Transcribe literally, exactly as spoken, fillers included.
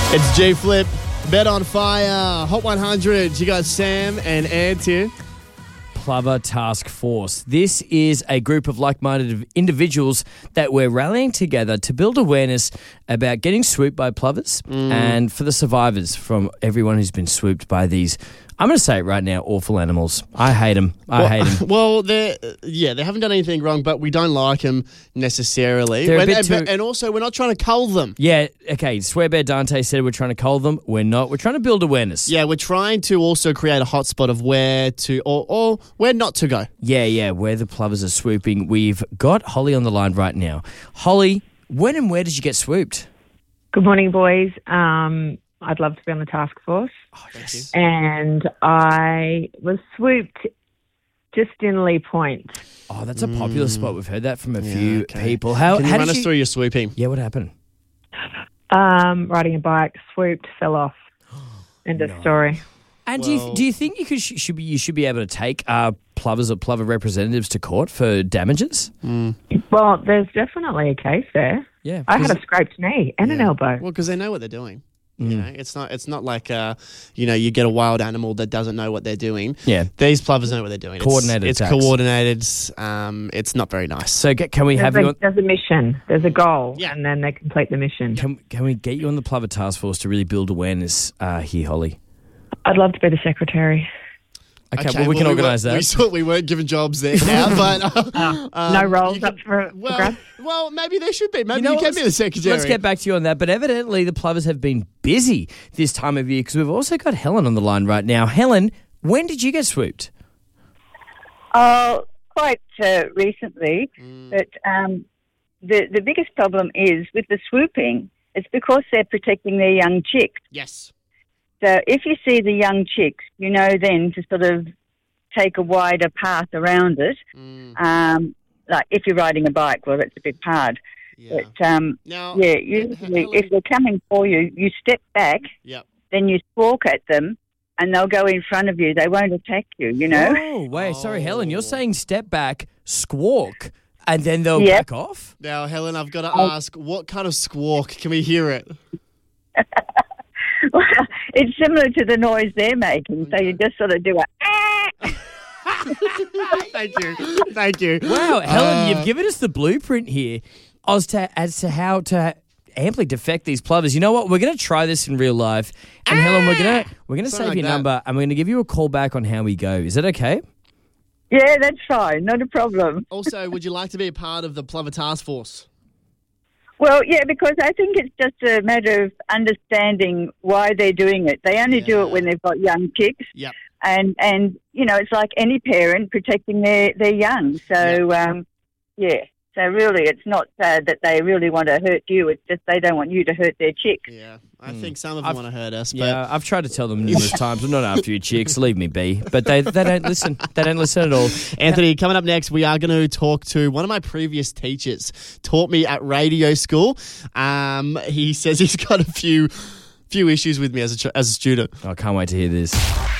It's J Flip, Bet on Fire, Hot one hundred. You got Sam and Ant here. Plover Task Force. This is a group of like-minded individuals that we're rallying together to build awareness about getting swooped by plovers mm. and for the survivors from everyone who's been swooped by these, I'm going to say it right now, awful animals. I hate them. I well, hate them. Well, they yeah, they haven't done anything wrong, but we don't like them necessarily. They're a when, bit and, too- and also, we're not trying to cull them. Yeah, okay, Swear Bear Dante said we're trying to cull them. We're not. We're trying to build awareness. Yeah, we're trying to also create a hotspot of where to, or, or where not to go. Yeah, yeah, where the plovers are swooping. We've got Holly on the line right now. Holly, when and where did you get swooped? Good morning, boys. Um, I'd love to be on the task force. Oh, yes. And I was swooped just in Lee Point. Oh, that's a popular Mm. spot. We've heard that from a Yeah, few okay. people. How, Can you how run did us you... through your swooping? Yeah, what happened? Um, riding a bike, swooped, fell off. End of No. story. And do you Well- do you think you could should be you should be able to take uh, plovers or plover representatives to court for damages? Well, there's definitely a case there. Yeah, I had a scraped knee and an Yeah. elbow. Well, because they know what they're doing. You Mm. know, it's not. It's not like uh, you know, you get a wild animal that doesn't know what they're doing. Yeah. These plovers know what they're doing. It's- Coordinated It's, attacks. coordinated. Um, it's not very nice. So get, can we There's have a, you on? there's a mission. There's a goal. Yeah. And then they complete the mission. Can, can we get you on the Plover Task Force to really build awareness uh, here, Holly? I'd love to be the secretary. Okay, well, we can weren't- organise that. We thought we weren't given jobs there now, but uh, um, no roles you up can- for, for well, grabs. well, maybe there should be. Maybe you, know what, can be the let's- secretary. Let's get back to you on that. But evidently, the plovers have been busy this time of year because we've also got Helen on the line right now. Helen, when did you get swooped? Oh, quite uh, recently. But um, the the biggest problem is with the swooping. It's because they're protecting their young chicks. Yes. So if you see the young chicks, you know then to sort of take a wider path around it. Mm, Um, like if you're riding a bike, well, it's a bit hard. yeah. But um, Now, yeah, usually Helen- if they're coming for you, you step back, Yep. then you squawk at them, and they'll go in front of you. They won't attack you, you know. Oh, wait, sorry, Helen. You're Oh. saying step back, squawk, and then they'll Yep. back off? Now, Helen, I've got to Oh. ask, what kind of squawk? Can we hear it? Well, it's similar to the noise they're making. So you just sort of do a. "Ah!" Thank you. Thank you. Wow, Helen, Uh, you've given us the blueprint here as to, as to how to amply defect these plovers. You know what? We're going to try this in real life. And Helen, we're going to we're going to Something save like your that. number and we're going to give you a call back on how we go. Is that okay? Yeah, that's fine. Not a problem. Also, would you like to be a part of the Plover Task Force? Well, yeah, because I think it's just a matter of understanding why they're doing it. They only do Yeah. it when they've got young chicks. Yep. And, and you know, it's like any parent protecting their, their young. So, um, yeah. So really, it's not uh, that they really want to hurt you. It's just they don't want you to hurt their chicks. Yeah. I think some of them I've- want to hurt us, but Yeah, I've tried to tell them numerous times. I'm not after you, chicks. Leave me be. But they they don't listen. They don't listen at all. Anthony, coming up next, we are going to talk to one of my previous teachers. Taught me at radio school. Um, he says he's got a few few issues with me as a ch- as a student. I can't wait to hear this.